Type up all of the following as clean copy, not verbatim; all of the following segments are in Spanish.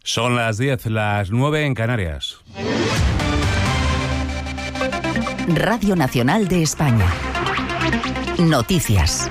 Son las 10, las 9 en Canarias. Radio Nacional de España. Noticias.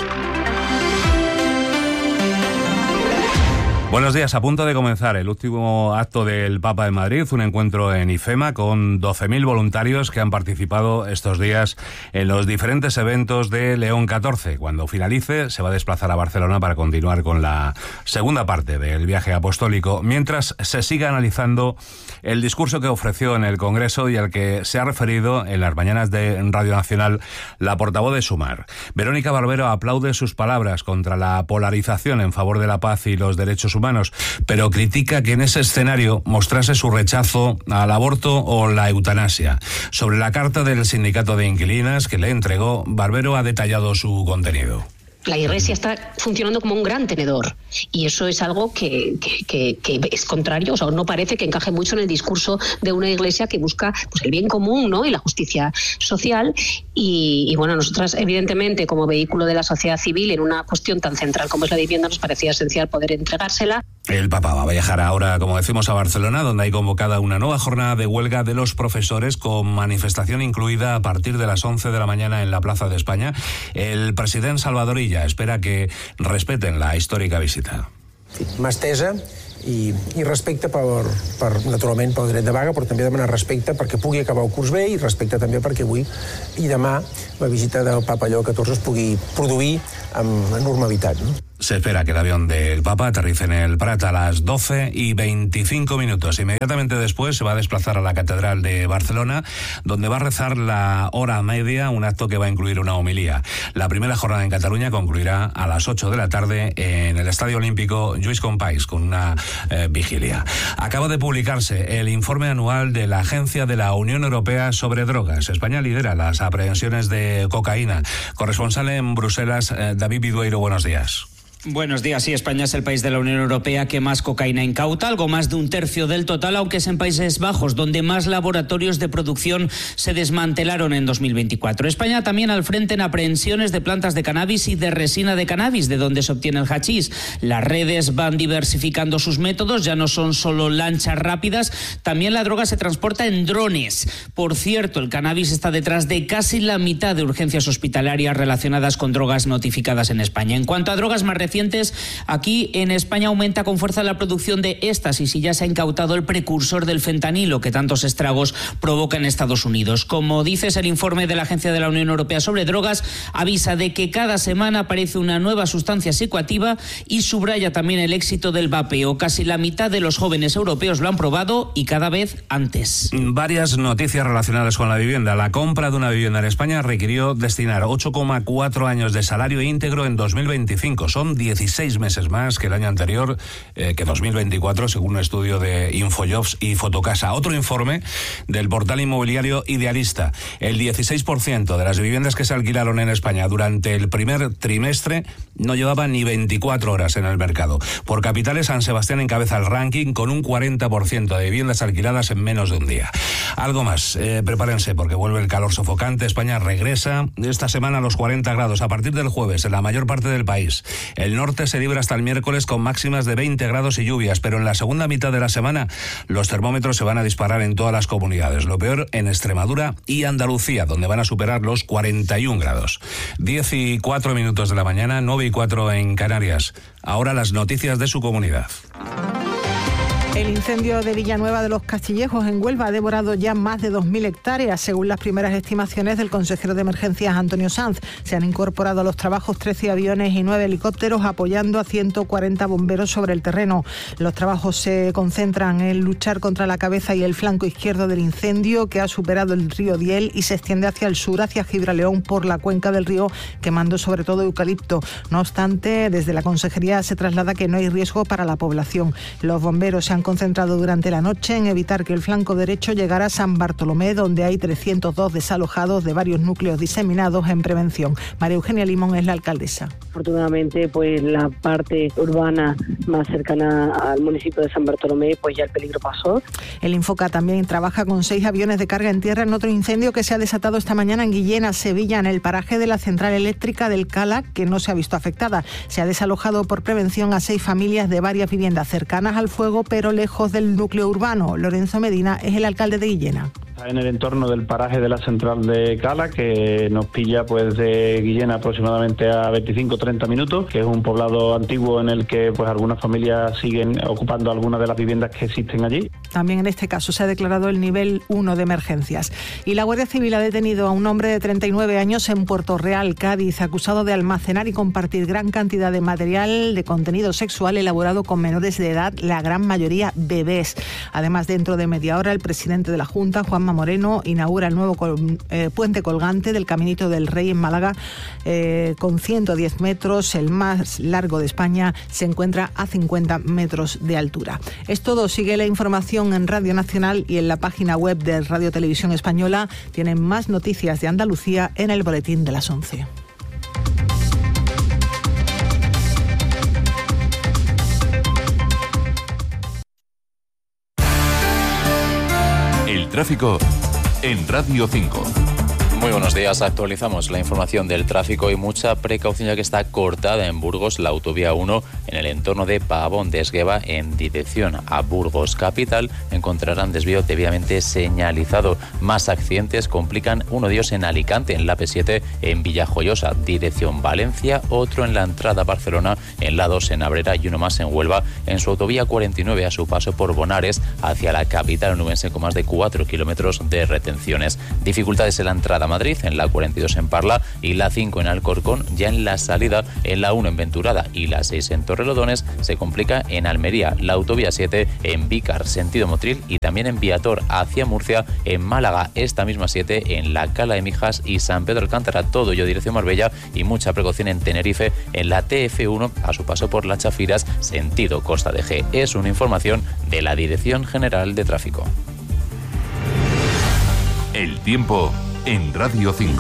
Buenos días, a punto de comenzar el último acto del Papa en Madrid, un encuentro en IFEMA con 12.000 voluntarios que han participado estos días en los diferentes eventos de León XIV. Cuando finalice, se va a desplazar a Barcelona para continuar con la segunda parte del viaje apostólico, mientras se siga analizando el discurso que ofreció en el Congreso y al que se ha referido en las mañanas de Radio Nacional la portavoz de Sumar. Verónica Barbero aplaude sus palabras contra la polarización en favor de la paz y los derechos humanos, pero critica que en ese escenario mostrase su rechazo al aborto o la eutanasia. Sobre la carta del sindicato de inquilinas que le entregó, Barbero ha detallado su contenido. La Iglesia está funcionando como un gran tenedor y eso es algo que es contrario, o sea, no parece que encaje mucho en el discurso de una Iglesia que busca pues el bien común, ¿no?, y la justicia social y bueno, nosotras evidentemente como vehículo de la sociedad civil en una cuestión tan central como es la vivienda nos parecía esencial poder entregársela. El Papa va a viajar ahora, como decimos, a Barcelona, donde hay convocada una nueva jornada de huelga de los profesores con manifestación incluida a partir de las 11 de la mañana en la Plaza de España. El presidente Salvador Illa espera que respeten la histórica visita. Mà estesa i respecte naturalment pel dret de vaga, però també demanar respecte perquè pugui acabar el curs bé i respecte també perquè avui i demà la visita del Papa Lleó XIV es pugui produir amb normalitat, no? Se espera que el avión del Papa aterrice en el Prat a las 12:25. Inmediatamente después se va a desplazar a la Catedral de Barcelona, donde va a rezar la hora media, un acto que va a incluir una homilía. La primera jornada en Cataluña concluirá a las 8 de la tarde en el Estadio Olímpico Lluís Companys, con una vigilia. Acaba de publicarse el informe anual de la Agencia de la Unión Europea sobre Drogas. España lidera las aprehensiones de cocaína. Corresponsal en Bruselas, David Vidueiro, buenos días. Buenos días. Sí, España es el país de la Unión Europea que más cocaína incauta, algo más de un tercio del total, aunque es en Países Bajos donde más laboratorios de producción se desmantelaron en 2024. España también al frente en aprehensiones de plantas de cannabis y de resina de cannabis, de donde se obtiene el hachís. Las redes van diversificando sus métodos, ya no son solo lanchas rápidas, también la droga se transporta en drones. Por cierto, el cannabis está detrás de casi la mitad de urgencias hospitalarias relacionadas con drogas notificadas en España. En cuanto a drogas más recientes, aquí en España aumenta con fuerza la producción de éxtasis y ya se ha incautado el precursor del fentanilo que tantos estragos provoca en Estados Unidos. Como dices, el informe de la Agencia de la Unión Europea sobre Drogas avisa de que cada semana aparece una nueva sustancia psicoactiva y subraya también el éxito del vapeo. Casi la mitad de los jóvenes europeos lo han probado y cada vez antes. Varias noticias relacionadas con la vivienda. La compra de una vivienda en España requirió destinar 8,4 años de salario íntegro en 2025. Son 16 meses más que el año anterior, que 2024, según un estudio de Infojobs y Fotocasa. Otro informe del portal inmobiliario Idealista. El 16% de las viviendas que se alquilaron en España durante el primer trimestre no llevaban ni 24 horas en el mercado. Por capitales, San Sebastián encabeza el ranking con un 40% de viviendas alquiladas en menos de un día. Algo más, prepárense porque vuelve el calor sofocante. España regresa esta semana a los 40 grados a partir del jueves en la mayor parte del país. El norte se libra hasta el miércoles con máximas de 20 grados y lluvias, pero en la segunda mitad de la semana los termómetros se van a disparar en todas las comunidades. Lo peor en Extremadura y Andalucía, donde van a superar los 41 grados. 10:04 de la mañana, 9:04 en Canarias. Ahora las noticias de su comunidad. El incendio de Villanueva de los Castillejos en Huelva ha devorado ya más de 2.000 hectáreas, según las primeras estimaciones del consejero de Emergencias Antonio Sanz. Se han incorporado a los trabajos 13 aviones y 9 helicópteros apoyando a 140 bomberos sobre el terreno. Los trabajos se concentran en luchar contra la cabeza y el flanco izquierdo del incendio, que ha superado el río Diel y se extiende hacia el sur, hacia Gibraleón, por la cuenca del río, quemando sobre todo eucalipto. No obstante, desde la consejería se traslada que no hay riesgo para la población. Los bomberos se han concentrado durante la noche en evitar que el flanco derecho llegara a San Bartolomé, donde hay 302 desalojados de varios núcleos diseminados en prevención. María Eugenia Limón es la alcaldesa. Afortunadamente, pues la parte urbana más cercana al municipio de San Bartolomé, pues ya el peligro pasó. El Infoca también trabaja con 6 aviones de carga en tierra en otro incendio que se ha desatado esta mañana en Guillena, Sevilla, en el paraje de la central eléctrica del Cala, que no se ha visto afectada. Se ha desalojado por prevención a 6 familias de varias viviendas cercanas al fuego, pero lejos del núcleo urbano. Lorenzo Medina es el alcalde de Guillena. En el entorno del paraje de la central de Cala, que nos pilla pues de Guillena aproximadamente a 25-30 minutos, que es un poblado antiguo en el que pues algunas familias siguen ocupando algunas de las viviendas que existen allí. También en este caso se ha declarado el nivel 1 de emergencias. Y la Guardia Civil ha detenido a un hombre de 39 años en Puerto Real, Cádiz, acusado de almacenar y compartir gran cantidad de material de contenido sexual elaborado con menores de edad, la gran mayoría bebés. Además, dentro de media hora, el presidente de la Junta, Juanma Moreno, inaugura el nuevo puente colgante del Caminito del Rey en Málaga, con 110 metros, el más largo de España. Se encuentra a 50 metros de altura. Es todo. Sigue la información en Radio Nacional y en la página web de Radio Televisión Española. Tienen más noticias de Andalucía en el boletín de las 11. El tráfico en Radio 5. Muy buenos días, actualizamos la información del tráfico y mucha precaución ya que está cortada en Burgos la autovía 1 en el entorno de Pavón de Esgueva en dirección a Burgos capital. Encontrarán desvío debidamente señalizado. Más accidentes complican uno de ellos en Alicante, en la P7 en Villajoyosa, dirección Valencia, otro en la entrada a Barcelona, en la 2 en Abrera y uno más en Huelva en su autovía 49 a su paso por Bonares hacia la capital onubense con más de 4 kilómetros de retenciones. Dificultades en la entrada a Madrid, en la 42 en Parla y la 5 en Alcorcón. Ya en la salida, en la 1 en Venturada y la 6 en Torrelodones, se complica en Almería, la autovía 7 en Vícar, sentido Motril, y también en Viator hacia Murcia, en Málaga, esta misma 7 en la Cala de Mijas y San Pedro Alcántara, todo ello dirección Marbella, y mucha precaución en Tenerife, en la TF1 a su paso por Las Chafiras, sentido Costa de G. Es una información de la Dirección General de Tráfico. El tiempo en Radio 5.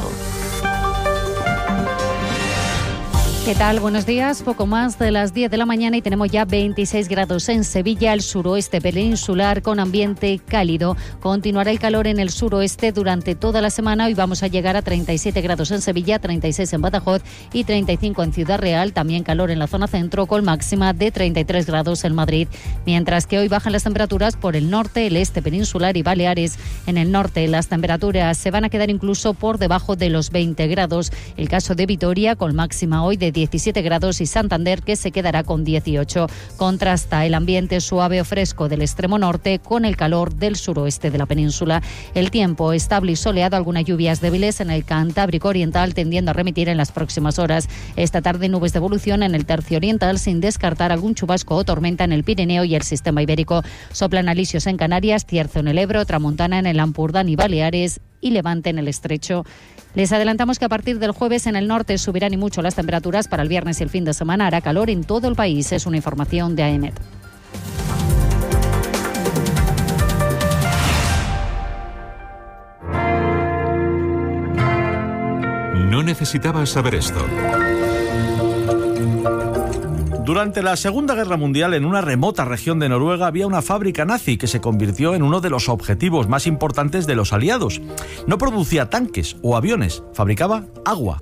¿Qué tal? Buenos días. Poco más de las 10 de la mañana y tenemos ya 26 grados en Sevilla, el suroeste peninsular con ambiente cálido. Continuará el calor en el suroeste durante toda la semana. Hoy vamos a llegar a 37 grados en Sevilla, 36 en Badajoz y 35 en Ciudad Real. También calor en la zona centro con máxima de 33 grados en Madrid. Mientras que hoy bajan las temperaturas por el norte, el este peninsular y Baleares. En el norte las temperaturas se van a quedar incluso por debajo de los 20 grados. El caso de Vitoria con máxima hoy de 17 grados y Santander que se quedará con 18. Contrasta el ambiente suave o fresco del extremo norte con el calor del suroeste de la península. El tiempo estable y soleado, algunas lluvias débiles en el Cantábrico oriental tendiendo a remitir en las próximas horas. Esta tarde nubes de evolución en el tercio oriental sin descartar algún chubasco o tormenta en el Pirineo y el sistema ibérico. Soplan alisios en Canarias, cierzo en el Ebro, tramontana en el Ampurdán y Baleares y levante en el estrecho. Les adelantamos que a partir del jueves en el norte subirán y mucho las temperaturas. Para el viernes y el fin de semana hará calor en todo el país. Es una información de AEMET. No necesitabas saber esto. Durante la Segunda Guerra Mundial, en una remota región de Noruega, había una fábrica nazi que se convirtió en uno de los objetivos más importantes de los aliados. No producía tanques o aviones, fabricaba agua.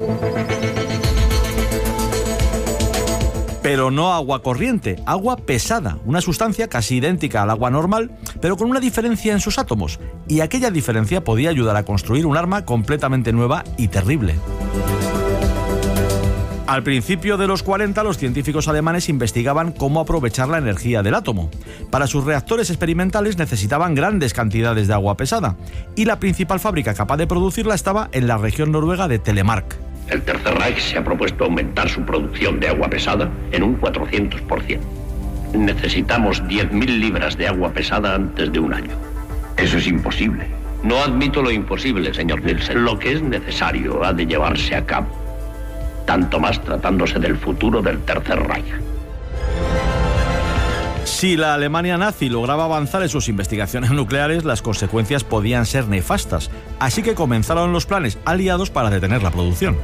Pero no agua corriente, agua pesada, una sustancia casi idéntica al agua normal, pero con una diferencia en sus átomos. Y aquella diferencia podía ayudar a construir un arma completamente nueva y terrible. Al principio de los 40, los científicos alemanes investigaban cómo aprovechar la energía del átomo. Para sus reactores experimentales necesitaban grandes cantidades de agua pesada, y la principal fábrica capaz de producirla estaba en la región noruega de Telemark. El Tercer Reich se ha propuesto aumentar su producción de agua pesada en un 400%. Necesitamos 10.000 libras de agua pesada antes de un año. Eso es imposible. No admito lo imposible, señor Nielsen. Lo que es necesario ha de llevarse a cabo. Tanto más tratándose del futuro del Tercer Reich. Si la Alemania nazi lograba avanzar en sus investigaciones nucleares, las consecuencias podían ser nefastas. Así que comenzaron los planes aliados para detener la producción.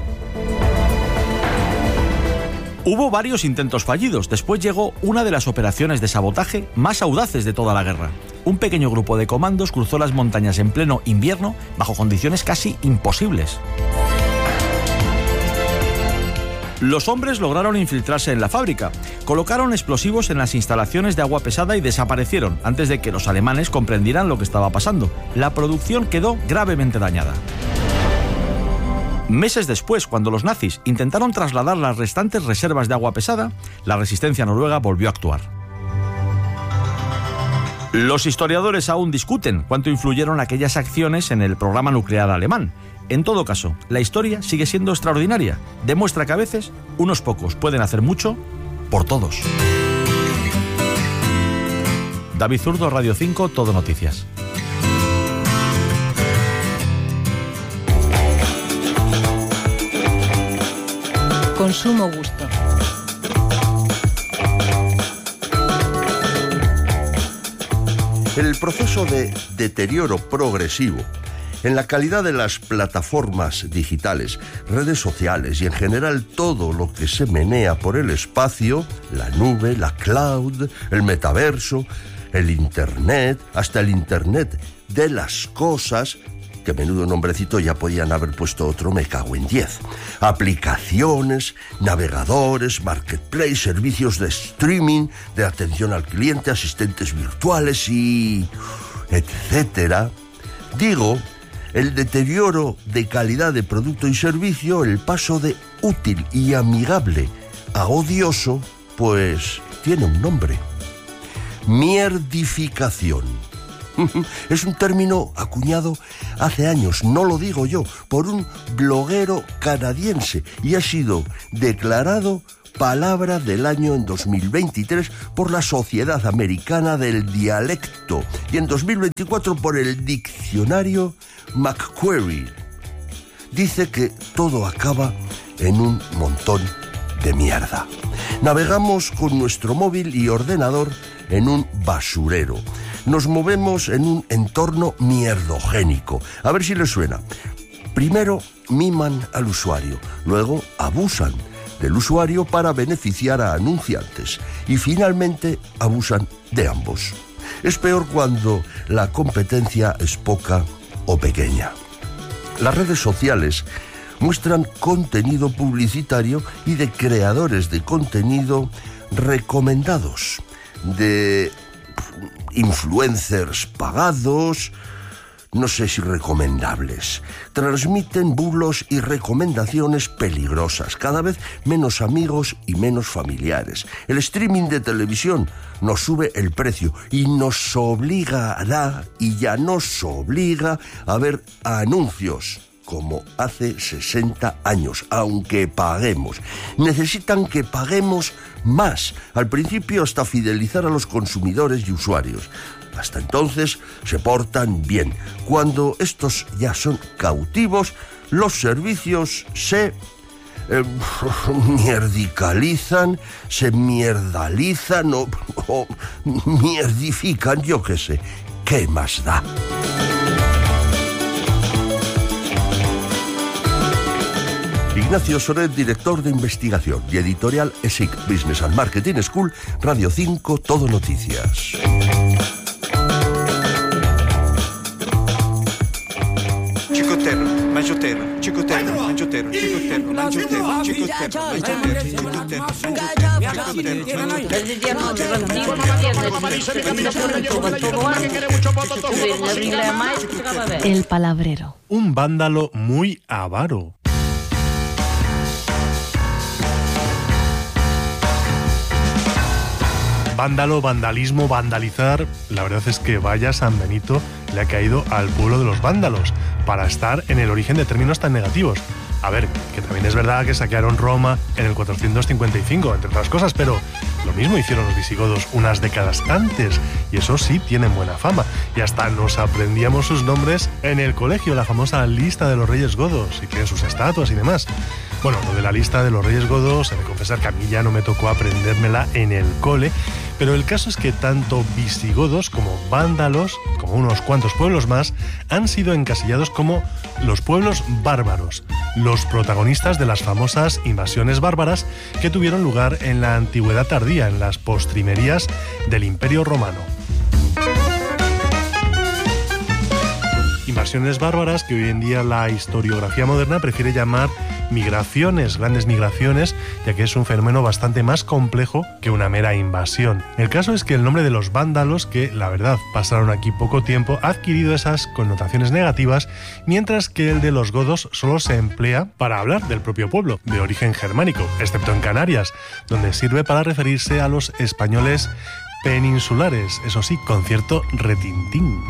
Hubo varios intentos fallidos. Después llegó una de las operaciones de sabotaje más audaces de toda la guerra. Un pequeño grupo de comandos cruzó las montañas en pleno invierno bajo condiciones casi imposibles. Los hombres lograron infiltrarse en la fábrica, colocaron explosivos en las instalaciones de agua pesada y desaparecieron antes de que los alemanes comprendieran lo que estaba pasando. La producción quedó gravemente dañada. Meses después, cuando los nazis intentaron trasladar las restantes reservas de agua pesada, la resistencia noruega volvió a actuar. Los historiadores aún discuten cuánto influyeron aquellas acciones en el programa nuclear alemán. En todo caso, la historia sigue siendo extraordinaria. Demuestra que a veces unos pocos pueden hacer mucho por todos. David Zurdo, Radio 5, Todo Noticias. Consumo gusto. El proceso de deterioro progresivo en la calidad de las plataformas digitales, redes sociales y en general todo lo que se menea por el espacio, la nube, la cloud, el metaverso, el Internet, hasta el Internet de las cosas, que menudo nombrecito ya podían haber puesto otro, me cago en 10. Aplicaciones, navegadores, marketplace, servicios de streaming, de atención al cliente, asistentes virtuales y etcétera. Digo, el deterioro de calidad de producto y servicio, el paso de útil y amigable a odioso, pues tiene un nombre: mierdificación. Es un término acuñado hace años, no lo digo yo, por un bloguero canadiense y ha sido declarado Palabra del Año en 2023 por la Sociedad Americana del Dialecto y en 2024 por el diccionario Macquarie. Dice que todo acaba en un montón de mierda. Navegamos con nuestro móvil y ordenador en un basurero. Nos movemos en un entorno mierdogénico. A ver si les suena. Primero miman al usuario, luego abusan del usuario para beneficiar a anunciantes y finalmente abusan de ambos. Es peor cuando la competencia es poca o pequeña. Las redes sociales muestran contenido publicitario y de creadores de contenido recomendados, de influencers pagados, no sé si recomendables. Transmiten bulos y recomendaciones peligrosas, cada vez menos amigos y menos familiares. El streaming de televisión nos sube el precio y nos obligará, y ya nos obliga, a ver anuncios como hace 60 años, aunque paguemos. Necesitan que paguemos más, al principio hasta fidelizar a los consumidores y usuarios. Hasta entonces se portan bien. Cuando estos ya son cautivos, los servicios se mierdicalizan, se mierdalizan o mierdifican, yo qué sé. ¿Qué más da? Ignacio Soret, director de investigación y editorial ESIC Business and Marketing School, Radio 5, Todo Noticias. Chicotero, mangiotero, chicotero, mangiotero, chicotero, mangiotero, chicotero, mangiotero. El palabrero. Un vándalo muy avaro. Vándalo, vandalismo, vandalizar. La verdad es que vaya San Benito le ha caído al pueblo de los vándalos para estar en el origen de términos tan negativos. A ver, que también es verdad que saquearon Roma en el 455, entre otras cosas, pero lo mismo hicieron los visigodos unas décadas antes, y eso sí tienen buena fama. Y hasta nos aprendíamos sus nombres en el colegio, la famosa lista de los reyes godos, y tienen sus estatuas y demás. Bueno, lo de la lista de los reyes godos, he de confesar que a mí ya no me tocó aprendérmela en el cole, pero el caso es que tanto visigodos como vándalos, como unos cuantos pueblos más, han sido encasillados como los pueblos bárbaros, los protagonistas de las famosas invasiones bárbaras que tuvieron lugar en la antigüedad tardía, en las postrimerías del Imperio Romano. Invasiones bárbaras que hoy en día la historiografía moderna prefiere llamar migraciones, grandes migraciones, ya que es un fenómeno bastante más complejo que una mera invasión. El caso es que el nombre de los vándalos, que la verdad pasaron aquí poco tiempo, ha adquirido esas connotaciones negativas, mientras que el de los godos solo se emplea para hablar del propio pueblo, de origen germánico, excepto en Canarias, donde sirve para referirse a los españoles peninsulares, eso sí, con cierto retintín.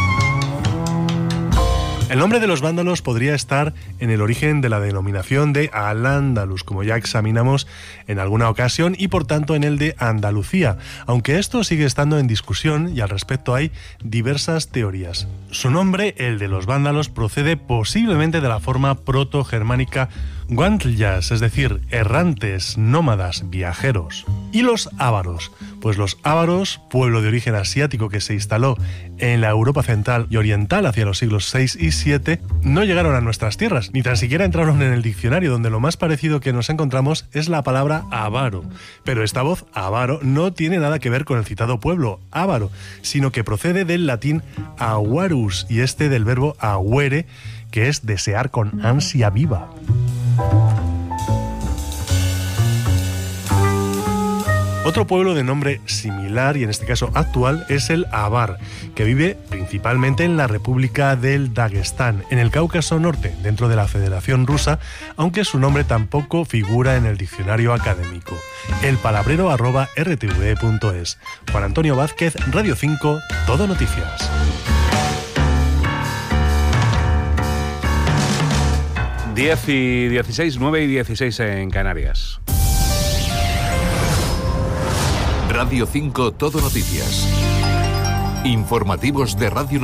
El nombre de los vándalos podría estar en el origen de la denominación de Al-Ándalus, como ya examinamos en alguna ocasión, y por tanto en el de Andalucía, aunque esto sigue estando en discusión y al respecto hay diversas teorías. Su nombre, el de los vándalos, procede posiblemente de la forma proto-germánica Guantlyas, es decir, errantes, nómadas, viajeros. ¿Y los ávaros? Pues los ávaros, pueblo de origen asiático que se instaló en la Europa central y oriental hacia los siglos 6 y 7, no llegaron a nuestras tierras, ni tan siquiera entraron en el diccionario, donde lo más parecido que nos encontramos es la palabra avaro. Pero esta voz, avaro, no tiene nada que ver con el citado pueblo, ávaro, sino que procede del latín avarus, y este del verbo aguere, que es desear con ansia viva. Otro pueblo de nombre similar, y en este caso actual, es el avar, que vive principalmente en la República del Daguestán, en el Cáucaso Norte, dentro de la Federación Rusa, aunque su nombre tampoco figura en el diccionario académico. elpalabrero@rtve.es. Juan Antonio Vázquez, Radio 5, Todo Noticias. 10 y 16, 9 y 16 en Canarias. Radio 5 Todo Noticias. Informativos de Radio